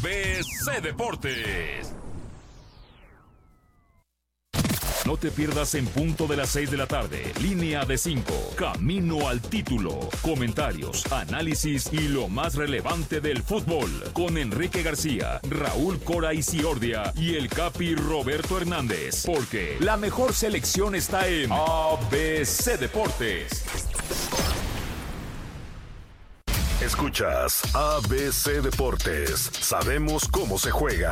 ABC Deportes. No te pierdas en punto de las 6 de la tarde, Línea de 5, Camino al Título. Comentarios, análisis y lo más relevante del fútbol. Con Enrique García, Raúl Cora Isiordia y el Capi Roberto Hernández. Porque la mejor selección está en ABC Deportes. Escuchas ABC Deportes. Sabemos cómo se juega.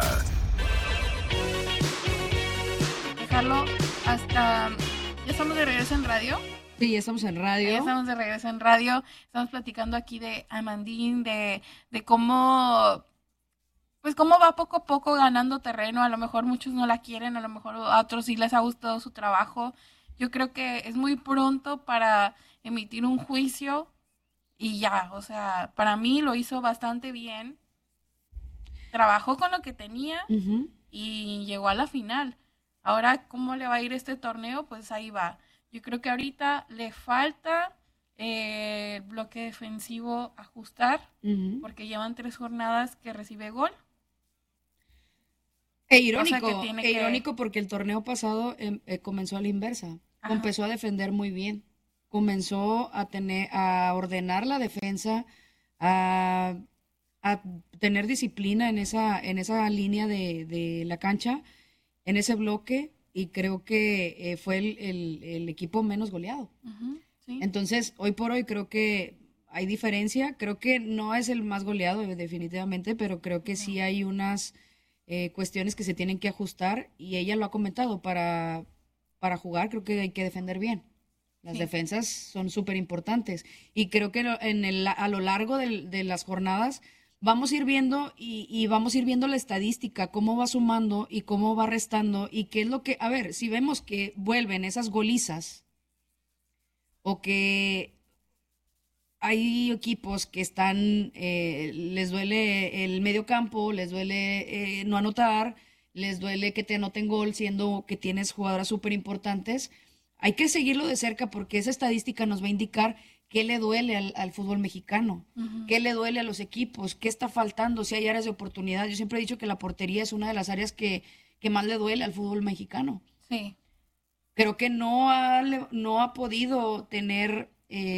Dejarlo hasta... ¿Ya estamos de regreso en radio? Sí, ya estamos en radio. Ya estamos de regreso en radio. Estamos platicando aquí de Amandín, de cómo... Pues cómo va poco a poco ganando terreno. A lo mejor muchos no la quieren, a lo mejor a otros sí les ha gustado su trabajo. Yo creo que es muy pronto para emitir un juicio. Y ya, o sea, para mí lo hizo bastante bien. Trabajó con lo que tenía y llegó a la final. Ahora, ¿cómo le va a ir este torneo? Pues ahí va. Yo creo que ahorita le falta el bloque defensivo ajustar, porque llevan 3 jornadas que recibe gol. Irónico porque el torneo pasado comenzó a la inversa. Ajá. Empezó a defender muy bien. Comenzó a ordenar la defensa, a tener disciplina en esa línea de la cancha, en ese bloque, y creo que fue el equipo menos goleado. Sí. Entonces, hoy por hoy creo que hay diferencia. Creo que no es el más goleado, definitivamente, pero creo que sí hay unas cuestiones que se tienen que ajustar, y ella lo ha comentado. Para jugar creo que hay que defender bien. Las defensas son súper importantes, y creo que a lo largo de las jornadas vamos a ir viendo y vamos a ir viendo la estadística, cómo va sumando y cómo va restando, y qué es lo que, a ver, si vemos que vuelven esas golizas o que hay equipos que están, les duele el medio campo, les duele no anotar, les duele que te anoten gol siendo que tienes jugadoras súper importantes. Hay que seguirlo de cerca, porque esa estadística nos va a indicar qué le duele al fútbol mexicano, qué le duele a los equipos, qué está faltando, si hay áreas de oportunidad. Yo siempre he dicho que la portería es una de las áreas que más le duele al fútbol mexicano. Sí. Creo que no ha podido tener,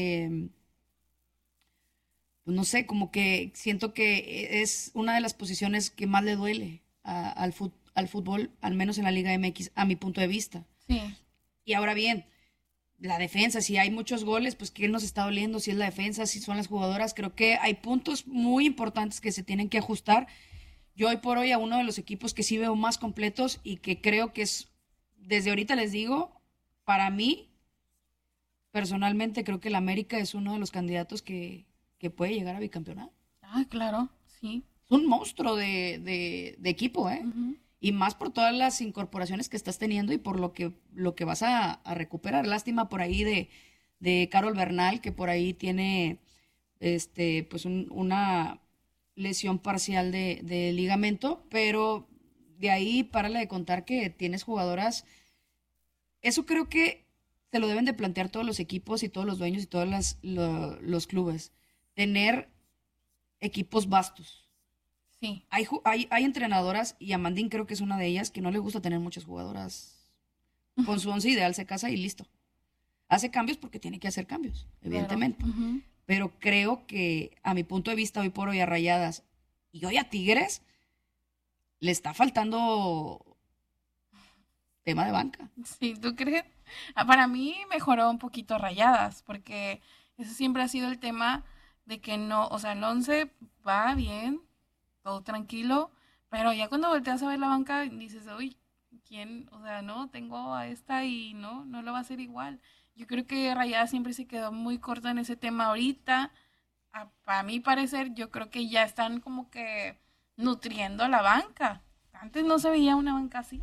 no sé, como que siento que es una de las posiciones que más le duele al fútbol, al menos en la Liga MX, a mi punto de vista. Sí. Y ahora bien, la defensa, si hay muchos goles, pues ¿qué nos está doliendo? Si es la defensa, si son las jugadoras. Creo que hay puntos muy importantes que se tienen que ajustar. Yo hoy por hoy a uno de los equipos que sí veo más completos, y que creo que es, desde ahorita les digo, para mí, personalmente creo que el América es uno de los candidatos que puede llegar a bicampeonato. Ah, claro, sí. Es un monstruo de equipo, ¿eh? Y más por todas las incorporaciones que estás teniendo y por lo que vas a recuperar. Lástima por ahí de Carol Bernal, que por ahí tiene pues una lesión parcial de ligamento, pero de ahí párale de contar que tienes jugadoras. Eso creo que se lo deben de plantear todos los equipos y todos los dueños y todos los clubes. Tener equipos vastos. Sí. Hay entrenadoras, y Amandín creo que es una de ellas, que no le gusta tener muchas jugadoras. Con su 11 ideal se casa y listo. Hace cambios porque tiene que hacer cambios, evidentemente. Pero creo que, a mi punto de vista, hoy por hoy a Rayadas y hoy a Tigres, le está faltando tema de banca. Sí, ¿tú crees? Para mí mejoró un poquito Rayadas, porque eso siempre ha sido el tema de que no, o sea, el 11 va bien, todo tranquilo, pero ya cuando volteas a ver la banca dices, uy, ¿quién? O sea, no, tengo a esta y no lo va a hacer igual. Yo creo que Rayadas siempre se quedó muy corta en ese tema ahorita. A mi parecer, yo creo que ya están como que nutriendo la banca. Antes no se veía una banca así.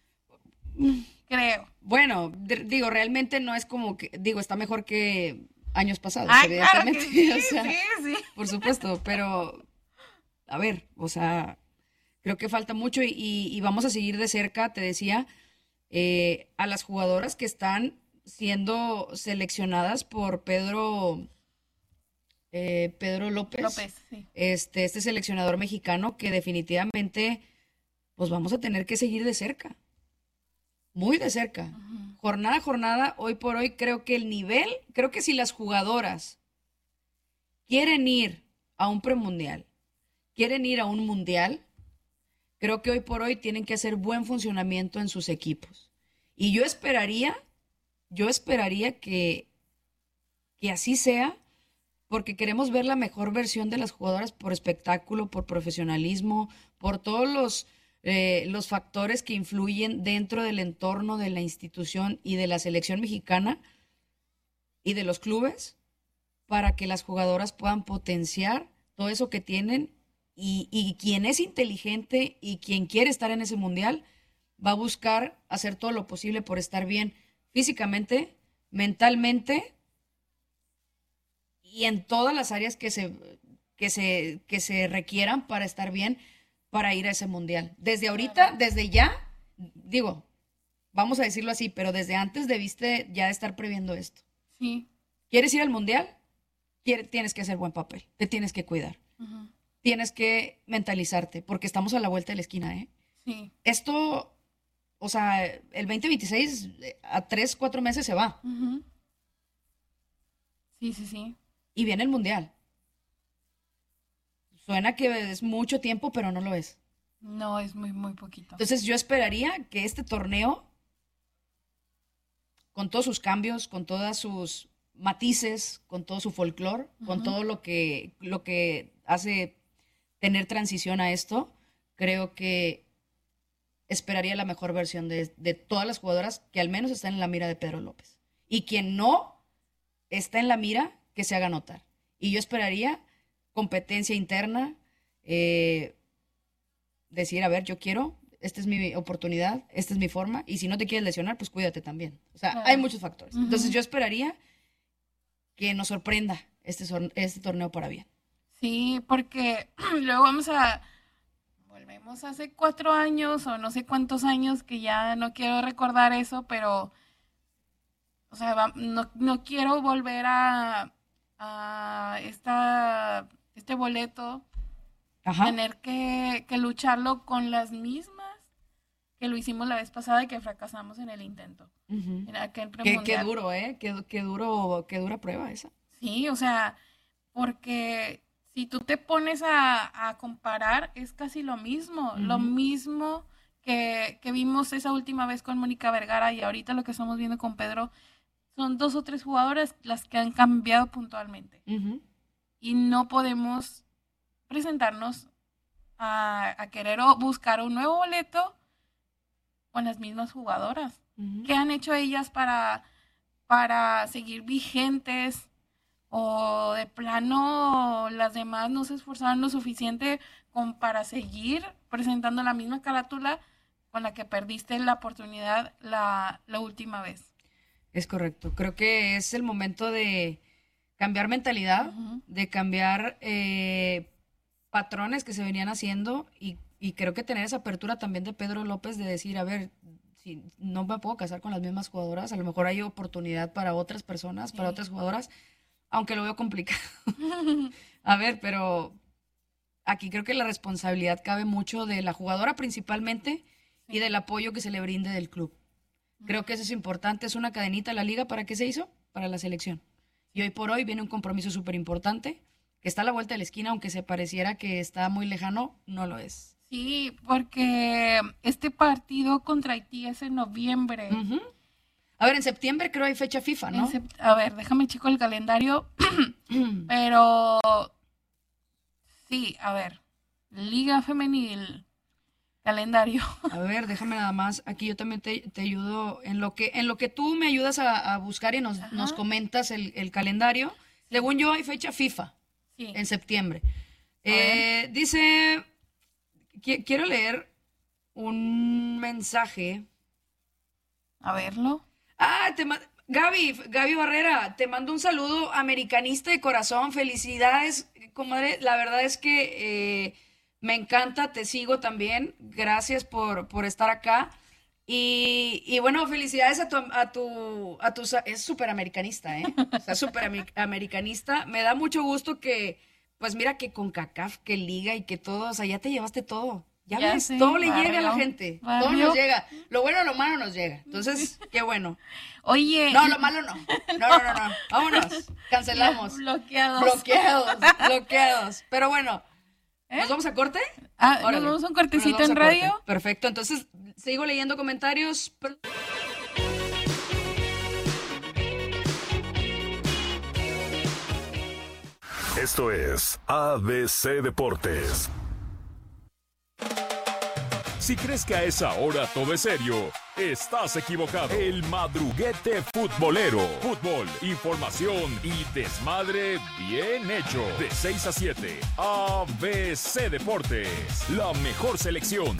Creo. Bueno, digo, realmente no es como que, digo, está mejor que años pasados, evidentemente. Claro que sí, o sea, sí. Por supuesto, pero a ver, o sea, creo que falta mucho y vamos a seguir de cerca, te decía, a las jugadoras que están siendo seleccionadas por Pedro Pedro López. Sí. Este seleccionador mexicano que definitivamente pues vamos a tener que seguir de cerca, muy de cerca. Uh-huh. Jornada a jornada, hoy por hoy, creo que si las jugadoras quieren ir a un premundial, quieren ir a un mundial, creo que hoy por hoy tienen que hacer buen funcionamiento en sus equipos. Y yo esperaría que así sea, porque queremos ver la mejor versión de las jugadoras por espectáculo, por profesionalismo, por todos los factores que influyen dentro del entorno de la institución y de la selección mexicana y de los clubes, para que las jugadoras puedan potenciar todo eso que tienen, y quien es inteligente y quien quiere estar en ese mundial va a buscar hacer todo lo posible por estar bien físicamente, mentalmente y en todas las áreas que se requieran para estar bien, para ir a ese mundial. Desde ahorita, desde ya, digo, vamos a decirlo así, pero desde antes debiste ya estar previendo esto. Sí. ¿Quieres ir al mundial? Tienes que hacer buen papel, te tienes que cuidar. Uh-huh. Tienes que mentalizarte, porque estamos a la vuelta de la esquina, ¿eh? Sí. Esto, o sea, el 2026 a 3-4 meses se va. Uh-huh. Sí. Y viene el mundial. Suena que es mucho tiempo, pero no lo es. No, es muy, muy poquito. Entonces yo esperaría que este torneo, con todos sus cambios, con todas sus matices, con todo su folclore, uh-huh, con todo lo que hace tener transición a esto, creo que esperaría la mejor versión de todas las jugadoras que al menos están en la mira de Pedro López. Y quien no está en la mira, que se haga notar. Y yo esperaría competencia interna, decir, a ver, yo quiero, esta es mi oportunidad, esta es mi forma, y si no te quieres lesionar, pues cuídate también. O sea, claro, hay muchos factores. Uh-huh. Entonces yo esperaría que nos sorprenda este torneo para bien. Sí, porque luego volvemos hace 4 años o no sé cuántos años, que ya no quiero recordar eso, pero, o sea, no quiero volver a este boleto, ajá, tener que lucharlo con las mismas que lo hicimos la vez pasada y que fracasamos en el intento. Uh-huh. En aquel premundial. Qué duro, qué dura prueba esa. Sí, o sea, porque si tú te pones a comparar, es casi lo mismo, uh-huh, lo mismo que vimos esa última vez con Mónica Vergara, y ahorita lo que estamos viendo con Pedro. Son 2 o 3 jugadoras las que han cambiado puntualmente. Uh-huh. Y no podemos presentarnos a querer buscar un nuevo boleto con las mismas jugadoras. Uh-huh. ¿Qué han hecho ellas para seguir vigentes? O de plano las demás no se esforzaron lo suficiente como para seguir presentando la misma carátula con la que perdiste la oportunidad la última vez. Es correcto. Creo que es el momento de cambiar mentalidad, uh-huh, de cambiar patrones que se venían haciendo, y creo que tener esa apertura también de Pedro López de decir, a ver, si no me puedo casar con las mismas jugadoras, a lo mejor hay oportunidad para otras personas, sí, para otras jugadoras, aunque lo veo complicado. A ver, pero aquí creo que la responsabilidad cabe mucho de la jugadora principalmente, sí, y del apoyo que se le brinde del club. Creo que eso es importante, es una cadenita la liga. ¿Para qué se hizo? Para la selección. Y hoy por hoy viene un compromiso súper importante, que está a la vuelta de la esquina, aunque se pareciera que está muy lejano, no lo es. Sí, porque este partido contra Haití es en noviembre. Uh-huh. A ver, en septiembre creo hay fecha FIFA, ¿no? A ver, déjame checo el calendario. Pero sí, a ver, Liga Femenil, calendario. A ver, déjame nada más, aquí yo también te ayudo en lo que tú me ayudas a buscar y nos comentas el calendario. Según yo hay fecha FIFA, sí, en septiembre. Dice, quiero leer un mensaje. A verlo. Gaby Barrera, te mando un saludo, americanista de corazón, felicidades, comadre. La verdad es que me encanta, te sigo también, gracias por estar acá. Y bueno, felicidades es súper americanista, ¿eh? O sea, súper americanista. Me da mucho gusto que, pues mira que con CONCACAF, que Liga y que todo, o sea, ya te llevaste todo. Ya ves, sí, todo le llega a la gente, todo nos llega. Lo bueno, lo malo nos llega. Entonces, qué bueno. Oye. No, lo malo no. No. Vámonos, cancelamos. Bloqueados. Pero bueno, ¿nos vamos a corte? Nos vamos a un cortecito en radio. Corte. Perfecto, entonces sigo leyendo comentarios. Esto es ABC Deportes. Si crees que a esa hora todo es serio, estás equivocado. El madruguete futbolero. Fútbol, información y desmadre bien hecho. De 6 a 7, ABC Deportes. La mejor selección.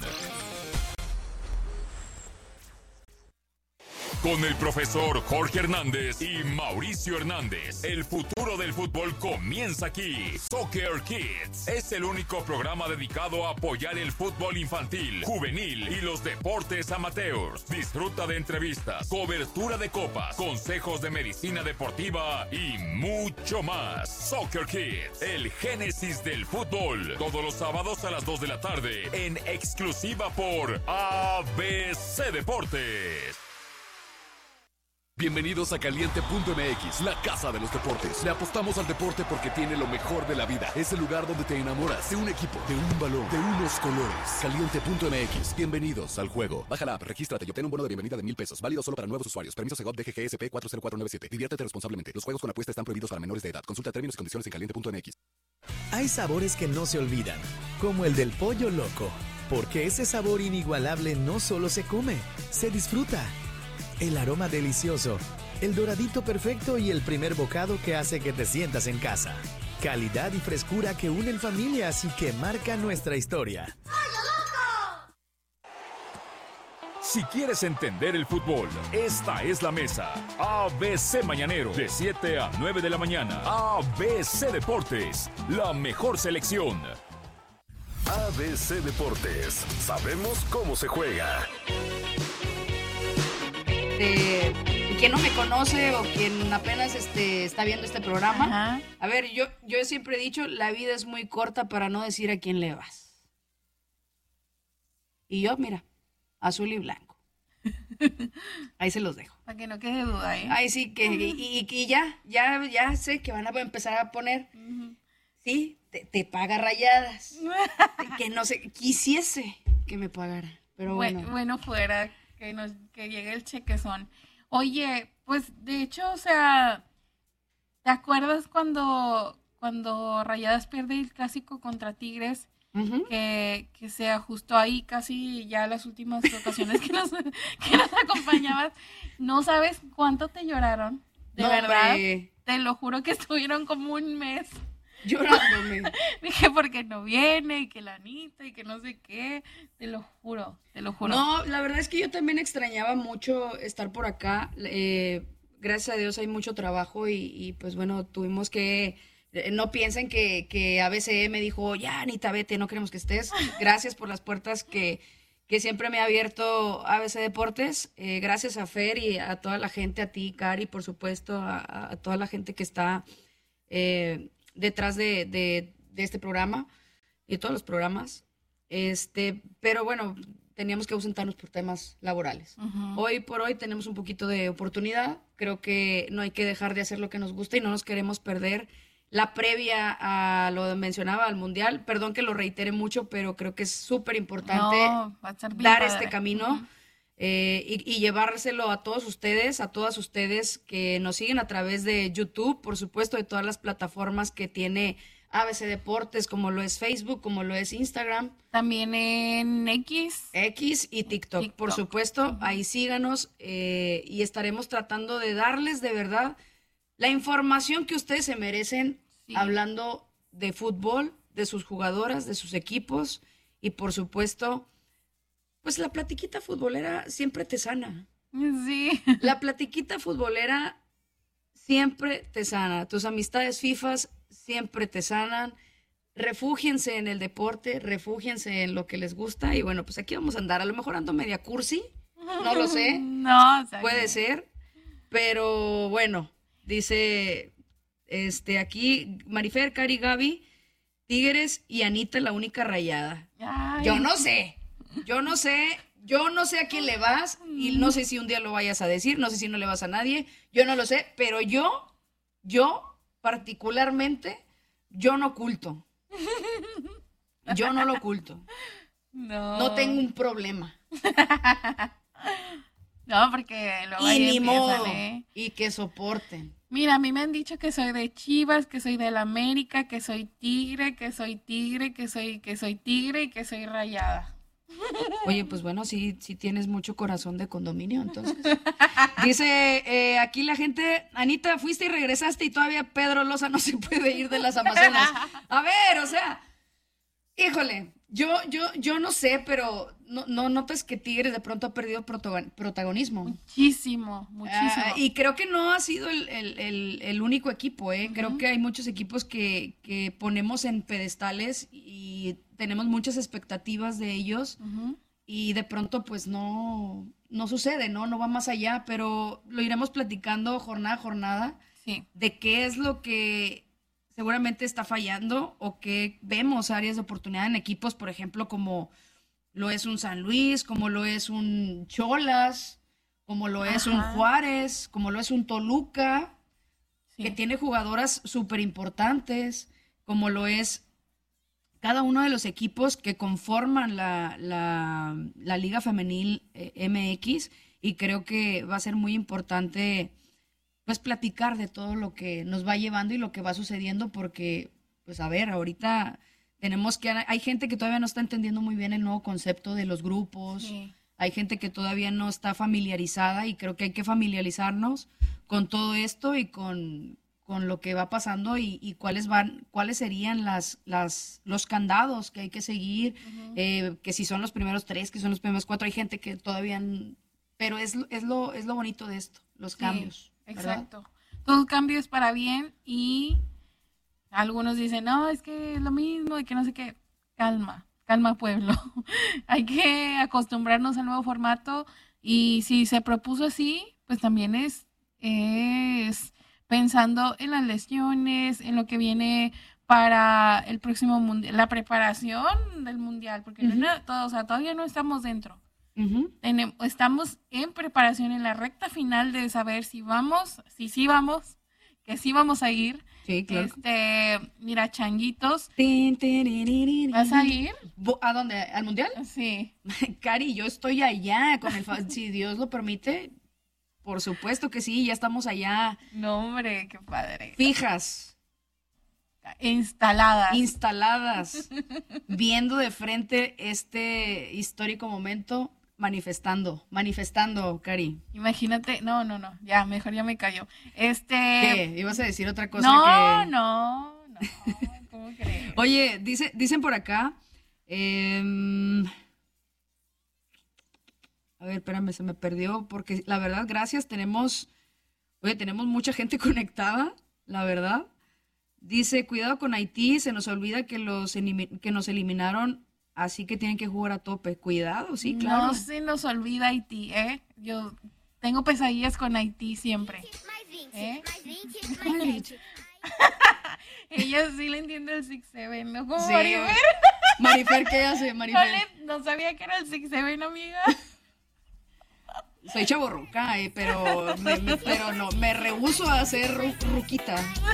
Con el profesor Jorge Hernández y Mauricio Hernández. El futuro del fútbol comienza aquí. Soccer Kids es el único programa dedicado a apoyar el fútbol infantil, juvenil y los deportes amateurs. Disfruta de entrevistas, cobertura de copas, consejos de medicina deportiva y mucho más. Soccer Kids, el génesis del fútbol. Todos los sábados a las 2 de la tarde en exclusiva por ABC Deportes. Bienvenidos a Caliente.mx, la casa de los deportes. Le apostamos al deporte porque tiene lo mejor de la vida. Es el lugar donde te enamoras de un equipo, de un balón, de unos colores. Caliente.mx, bienvenidos al juego. Baja la app, regístrate y obtén un bono de bienvenida de $1,000. Válido solo para nuevos usuarios. Permiso Segov DGGSP 40497. Diviértete responsablemente. Los juegos con apuesta están prohibidos para menores de edad. Consulta términos y condiciones en Caliente.mx. Hay sabores que no se olvidan, como el del pollo loco. Porque ese sabor inigualable no solo se come, se disfruta. El aroma delicioso, el doradito perfecto y el primer bocado que hace que te sientas en casa. Calidad y frescura que unen familias y que marcan nuestra historia. Si quieres entender el fútbol, esta es la mesa. ABC Mañanero, de 7 a 9 de la mañana. ABC Deportes, la mejor selección. ABC Deportes, sabemos cómo se juega. Quien no me conoce o quien apenas está viendo este programa, ajá. A ver, yo siempre he dicho, la vida es muy corta para no decir a quién le vas. Y yo, mira, azul y blanco. Ahí se los dejo. Para que no quede duda, ¿eh? Ay, sí, que y ya sé que van a empezar a poner, sí, te paga Rayadas. Que no sé, quisiese que me pagara, pero bueno. Bueno, fuera... Que llegue el chequezón. Oye, pues de hecho, o sea, ¿te acuerdas cuando Rayadas pierde el clásico contra Tigres? Uh-huh. Que se ajustó ahí casi ya las últimas ocasiones que nos acompañabas. No sabes cuánto te lloraron. De verdad, te lo juro que estuvieron como un mes llorándome. Dije, porque no viene, y que la Anita, y que no sé qué. Te lo juro. No, la verdad es que yo también extrañaba mucho estar por acá. Gracias a Dios hay mucho trabajo y pues bueno, tuvimos que... No piensen que ABC me dijo, ya Anita, vete, no queremos que estés. Gracias por las puertas que siempre me ha abierto ABC Deportes. Gracias a Fer y a toda la gente, a ti, Cari, por supuesto, a toda la gente que está... detrás de este programa y todos los programas, pero bueno, teníamos que ausentarnos por temas laborales. Uh-huh. Hoy por hoy tenemos un poquito de oportunidad, creo que no hay que dejar de hacer lo que nos gusta y no nos queremos perder la previa a lo mencionaba al Mundial, perdón que lo reitere mucho, pero creo que es súper importante dar este camino. Uh-huh. Y llevárselo a todos ustedes, a todas ustedes que nos siguen a través de YouTube, por supuesto, de todas las plataformas que tiene ABC Deportes, como lo es Facebook, como lo es Instagram. También en X y TikTok. Por supuesto, uh-huh. Ahí síganos y estaremos tratando de darles de verdad la información que ustedes se merecen, sí. Hablando de fútbol, de sus jugadoras, de sus equipos y por supuesto... Pues la platiquita futbolera siempre te sana. Sí. La platiquita futbolera siempre te sana. Tus amistades fifas siempre te sanan. Refúgiense en el deporte, refúgiense en lo que les gusta. Y bueno, pues aquí vamos a andar. A lo mejor ando media cursi, no lo sé. No, o sea, Puede ser, pero bueno, dice aquí Marifer, Cari, Gaby, Tigres y Anita la única rayada. ay. Yo no sé a quién le vas y no sé si un día lo vayas a decir, no sé si no le vas a nadie, yo no lo sé, pero yo particularmente, yo no oculto. Yo no lo oculto. No tengo un problema. No, porque luego Y ahí ni empiezan, modo. ¿eh? Y que soporten. Mira, a mí me han dicho que soy de Chivas, que soy del América, que soy tigre, que soy tigre, que soy tigre y que soy rayada. Oye, pues bueno, sí tienes mucho corazón de condominio, entonces. Dice aquí la gente, Anita, fuiste y regresaste y todavía Pedro Loza no se puede ir de las Amazonas. A ver, o sea, híjole, yo no sé, pero no notas que Tigres de pronto ha perdido protagonismo. Muchísimo. Y creo que no ha sido el único equipo, ¿eh? Creo que hay muchos equipos que ponemos en pedestales y tenemos muchas expectativas de ellos y de pronto pues no sucede, ¿no? No va más allá, pero lo iremos platicando jornada a jornada de qué es lo que seguramente está fallando o que vemos áreas de oportunidad en equipos, por ejemplo, como lo es un San Luis, como lo es un Cholas, como lo es un Juárez, como lo es un Toluca, que tiene jugadoras súper importantes, como lo es cada uno de los equipos que conforman la Liga Femenil MX, y creo que va a ser muy importante pues platicar de todo lo que nos va llevando y lo que va sucediendo, porque pues a ver, ahorita hay gente que todavía no está entendiendo muy bien el nuevo concepto de los grupos, hay gente que todavía no está familiarizada y creo que hay que familiarizarnos con todo esto y con lo que va pasando y cuáles serían los candados que hay que seguir, que si son los primeros 3, que son los primeros 4, hay gente que todavía, pero es lo bonito de esto, los cambios. Exacto. Todo cambio es para bien y algunos dicen, no, es que es lo mismo y que no sé qué. Calma pueblo. Hay que acostumbrarnos al nuevo formato y si se propuso así, pues también es pensando en las lesiones, en lo que viene para el próximo mundial, la preparación del mundial, porque todavía no estamos dentro. Estamos en preparación en la recta final de saber si vamos, que sí vamos a ir. Sí, claro. Mira, changuitos. ¿Vas a ir? ¿A dónde? ¿Al mundial? Sí. Cari, yo estoy allá, si Dios lo permite, por supuesto que sí, ya estamos allá. No, hombre, qué padre. Fijas. Instaladas. Viendo de frente este histórico momento, manifestando, Cari. Imagínate, no, ya, mejor ya me callo. ¿Qué? ¿Ibas a decir otra cosa? No, ¿cómo crees? Oye, dicen por acá, a ver, espérame, se me perdió, porque la verdad, gracias, tenemos mucha gente conectada, la verdad. Dice, cuidado con Haití, se nos olvida que nos eliminaron, así que tienen que jugar a tope. Cuidado, sí, claro. No se nos olvida Haití, ¿eh? Yo tengo pesadillas con Haití siempre. Ella sí le entiende el 6-7, ¿no? ¿Cómo Sí. Marifer? Marifer, ¿qué hace, Marifer? No sabía que era el 6-7, amiga. Soy chavorruca, pero no, me rehúso a hacer ruquita.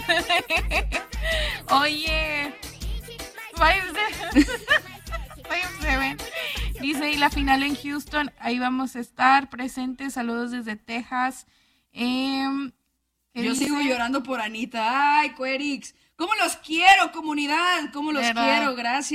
Oye, 5-7. Dice, y la final en Houston, ahí vamos a estar presentes. Saludos desde Texas. Yo sigo llorando por Anita. Ay, Cuerix, ¿cómo los quiero, comunidad? ¿Cómo los quiero? Gracias.